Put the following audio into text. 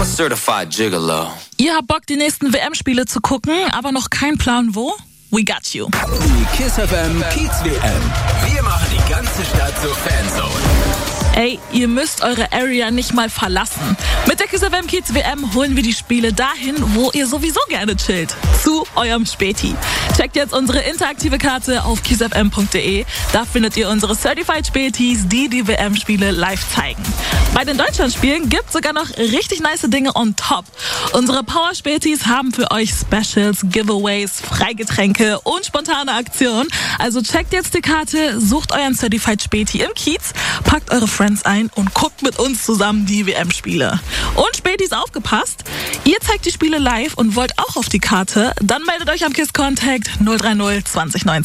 certified gigolo. Ihr habt Bock, die nächsten WM-Spiele zu gucken, aber noch keinen Plan wo? We got you. Die KISS FM Kiez WM. Wir machen die ganze Stadt zur Fanzone. Ey, ihr müsst eure Area nicht mal verlassen. Mit der KISS FM Kiez WM holen wir die Spiele dahin, wo ihr sowieso gerne chillt. Zu eurem Späti. Checkt jetzt unsere interaktive Karte auf kissfm.de. Da findet ihr unsere Certified Spätis, die WM-Spiele live zeigen. Bei den Deutschlandspielen gibt's sogar noch richtig nice Dinge on top. Unsere Power-Spätis haben für euch Specials, Giveaways, Freigetränke und spontane Aktionen. Also checkt jetzt die Karte, sucht euren Certified Späti im Kiez, packt eure Friends ein und guckt mit uns zusammen die WM-Spiele. Und Spätis, aufgepasst, ihr zeigt die Spiele live und wollt auch auf die Karte, dann meldet euch am KISS Contact 030 2019.